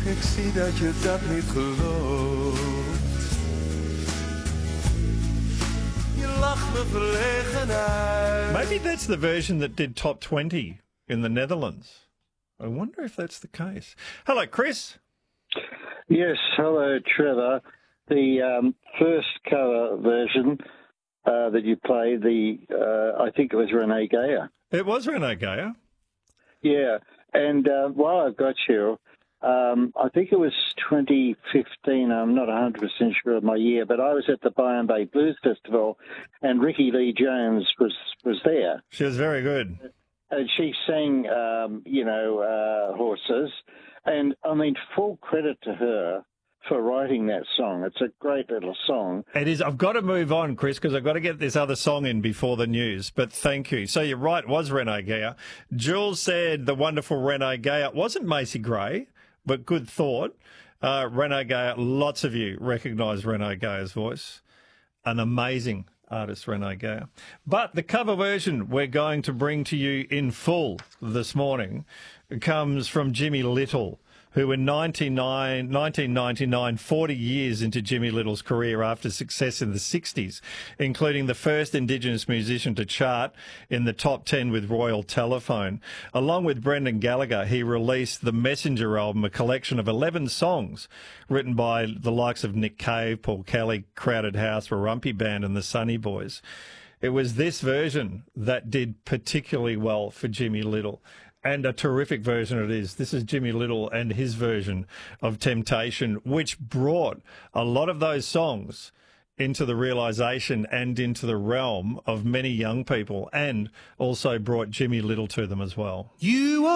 Ik zie dat je dat niet gelooft. Je lacht me verlegen uit. Maybe that's the version that did top 20 in the Netherlands. I wonder if that's the case. Hello, Chris. Yes, hello, Trevor. The first cover version that you played, I think it was Renee Geyer. It was Renee Geyer. Yeah, and while I've got you, I think it was 2015, I'm not 100% sure of my year, but I was at the Byron Bay Blues Festival and Ricky Lee Jones was there. She was very good. And she sang, Horses. And, I mean, full credit to her for writing that song. It's a great little song. It is. I've got to move on, Chris, because I've got to get this other song in before the news. But thank you. So you're right, it was Renee Geyer. Jules said the wonderful Renee Geyer. It wasn't Macy Gray, but good thought. Renee Geyer, lots of you recognise Renee Geyer's voice. An amazing artist, Renee Geyer. But the cover version we're going to bring to you in full this morning comes from Jimmy Little, who in 1999, 40 years into Jimmy Little's career after success in the 60s, including the first Indigenous musician to chart in the top 10 with Royal Telephone. Along with Brendan Gallagher, he released the Messenger album, a collection of 11 songs written by the likes of Nick Cave, Paul Kelly, Crowded House, Warumpi Band and the Sunny Boys. It was this version that did particularly well for Jimmy Little. And a terrific version it is. This is Jimmy Little and his version of Temptation, which brought a lot of those songs into the realisation and into the realm of many young people, and also brought Jimmy Little to them as well. You